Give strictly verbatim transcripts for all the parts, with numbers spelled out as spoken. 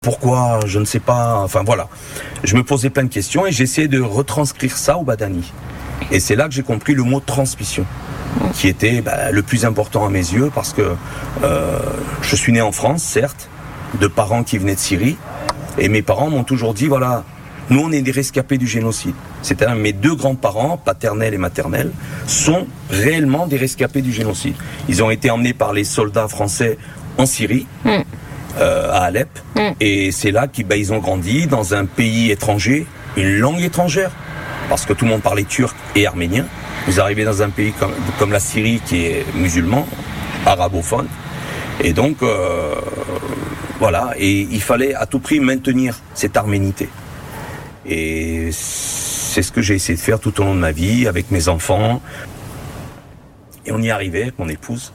Pourquoi, je ne sais pas, enfin voilà. Je me posais plein de questions et j'essayais de retranscrire ça au Badani. Et c'est là que j'ai compris le mot transmission, qui était bah, le plus important à mes yeux, parce que euh, je suis né en France, certes, de parents qui venaient de Syrie, et mes parents m'ont toujours dit, voilà, nous on est des rescapés du génocide. C'est-à-dire mes deux grands-parents, paternels et maternels, sont réellement des rescapés du génocide. Ils ont été emmenés par les soldats français en Syrie, mm. euh, à Alep, mm. et c'est là qu'ils bah, ils ont grandi dans un pays étranger, une langue étrangère, parce que tout le monde parlait turc et arménien. Vous arrivez dans un pays comme, comme la Syrie qui est musulman, arabophone, et donc euh, voilà, et il fallait à tout prix maintenir cette arménité. Et c'est ce que j'ai essayé de faire tout au long de ma vie, avec mes enfants. Et on y arrivait avec mon épouse.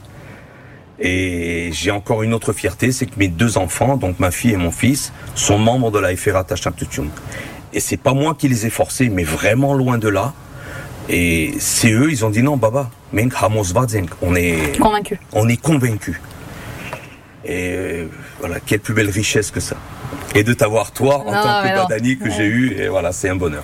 Et j'ai encore une autre fierté, c'est que mes deux enfants, donc ma fille et mon fils, sont membres de la Efera Tachamtutun. Et c'est pas moi qui les ai forcés, mais vraiment loin de là. Et c'est eux, ils ont dit non, Baba, Menk Hamos Vadzenk, on est convaincus. On est convaincus. Et euh, voilà, quelle plus belle richesse que ça. Et de t'avoir toi en non, tant que Badani que ouais. j'ai eu, et voilà, c'est un bonheur.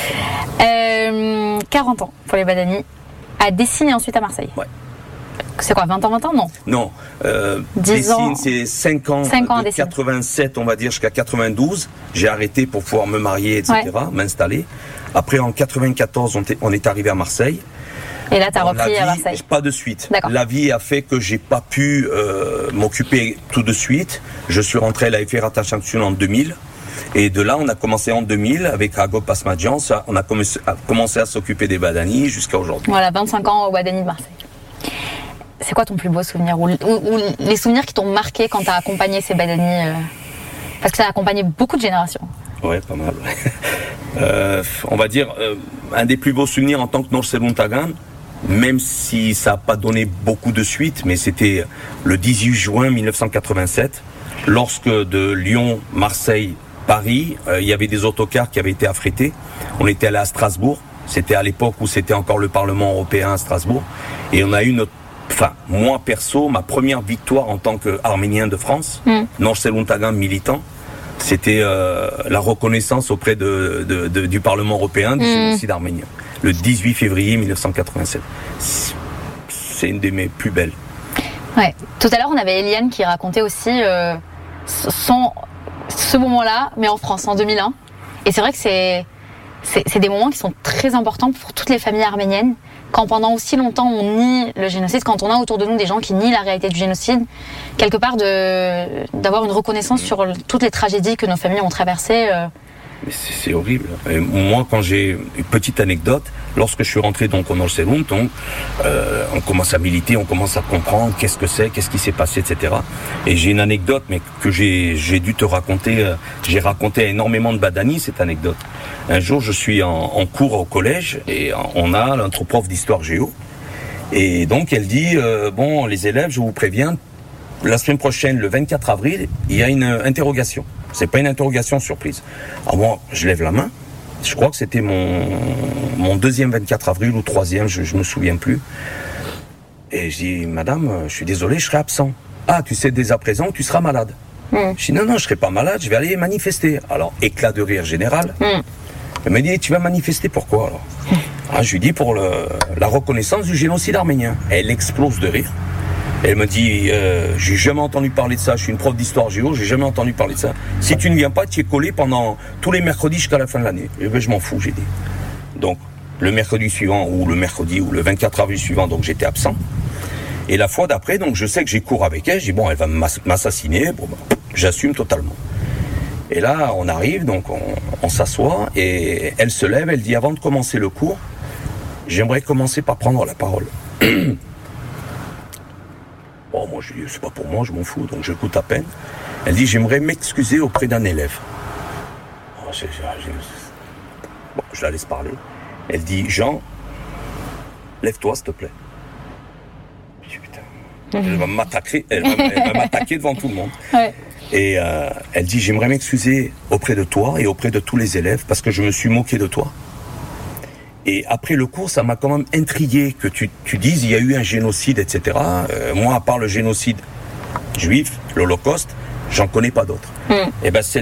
Euh, quarante ans pour les Badani, à Dessines et ensuite à Marseille. Ouais. C'est quoi, vingt ans, vingt ans, non Non, euh, Dessines, c'est cinq ans, cinq ans de quatre-vingt-sept, on va dire, jusqu'à quatre-vingt-douze. J'ai arrêté pour pouvoir me marier, et cetera, ouais. m'installer. Après, en quatre-vingt-quatorze, on, on est arrivé à Marseille. Et là, tu as repris vie, à Marseille. Pas de suite. D'accord. La vie a fait que j'ai pas pu euh, m'occuper tout de suite. Je suis rentré à la Efera Tachamtutun en deux mille. Et de là, on a commencé en deux mille avec Agop Pasmadjian. On a commencé à, commencé à s'occuper des Badani jusqu'à aujourd'hui. Voilà, vingt-cinq ans au Badani de Marseille. C'est quoi ton plus beau souvenir ou, ou, ou les souvenirs qui t'ont marqué quand tu as accompagné ces Badani euh, parce que ça a accompagné beaucoup de générations. Ouais, pas mal. euh, on va dire, euh, un des plus beaux souvenirs en tant que Noor Seloun Tagan, même si ça n'a pas donné beaucoup de suite, mais c'était le dix-huit juin mille neuf cent quatre-vingt-sept, lorsque de Lyon, Marseille, Paris, euh, il y avait des autocars qui avaient été affrétés. On était allé à Strasbourg, c'était à l'époque où c'était encore le Parlement européen à Strasbourg, et on a eu notre, enfin, moi perso, ma première victoire en tant qu'Arménien de France, mm. Noor Seloun Tagan militant, c'était euh, la reconnaissance auprès de, de, de, du Parlement européen du mmh. génocide arménien, le dix-huit février mille neuf cent quatre-vingt-sept. C'est une de mes plus belles. Ouais. Tout à l'heure, on avait Eliane qui racontait aussi euh, son, ce moment-là, mais en France, en deux mille un. Et c'est vrai que c'est, c'est, c'est des moments qui sont très importants pour toutes les familles arméniennes. Quand pendant aussi longtemps on nie le génocide, quand on a autour de nous des gens qui nient la réalité du génocide, quelque part de, d'avoir une reconnaissance mmh. sur toutes les tragédies que nos familles ont traversées. Euh... C'est, c'est horrible. Et moi, quand j'ai une petite anecdote, lorsque je suis rentré donc au Noor Seloun, donc, euh, on commence à militer, on commence à comprendre qu'est-ce que c'est, qu'est-ce qui s'est passé, et cetera. Et j'ai une anecdote, mais que j'ai, j'ai dû te raconter. Euh, j'ai raconté à énormément de Badani cette anecdote. Un jour, je suis en, en cours au collège et on a notre prof d'histoire géo. Et donc, elle dit, euh, bon, les élèves, je vous préviens, la semaine prochaine, le vingt-quatre avril, il y a une interrogation. C'est pas une interrogation surprise. Alors moi, je lève la main. Je crois que c'était mon, mon deuxième vingt-quatre avril ou troisième, je, je me souviens plus. Et je dis, madame, je suis désolé, je serai absent. Ah, tu sais dès à présent que tu seras malade. Mm. Je dis, non, non, je serai pas malade, je vais aller manifester. Alors, éclat de rire général. Mm. Elle me dit, tu vas manifester pourquoi alors? Ah, je lui dis, pour le, la reconnaissance du génocide arménien. Elle explose de rire. Elle me dit, euh, j'ai jamais entendu parler de ça, je suis une prof d'histoire géo, j'ai jamais entendu parler de ça. Si tu ne viens pas, tu es collé pendant tous les mercredis jusqu'à la fin de l'année. Et ben, je m'en fous, j'ai dit. Donc, le mercredi suivant, ou le mercredi, ou le vingt-quatre avril suivant, donc j'étais absent. Et la fois d'après, donc je sais que j'ai cours avec elle, je dis, bon, elle va m'assassiner, bon, ben, j'assume totalement. Et là, on arrive, donc on, on s'assoit, et elle se lève, elle dit, avant de commencer le cours, j'aimerais commencer par prendre la parole. Bon, moi, je dis, c'est pas pour moi, je m'en fous, donc j'écoute à peine. Elle dit, j'aimerais m'excuser auprès d'un élève. Oh, c'est, c'est, bon, je la laisse parler. Elle dit, Jean, lève-toi, s'il te plaît. Je dis, putain, mmh. elle va m'attaquer, elle va, elle va m'attaquer devant tout le monde. Ouais. Et euh, elle dit, j'aimerais m'excuser auprès de toi et auprès de tous les élèves parce que je me suis moqué de toi. Et après le cours, ça m'a quand même intrigué que tu, tu dises il y a eu un génocide, et cetera. Euh, moi, à part le génocide juif, l'Holocauste, j'en connais pas d'autres. Mm. Et ben,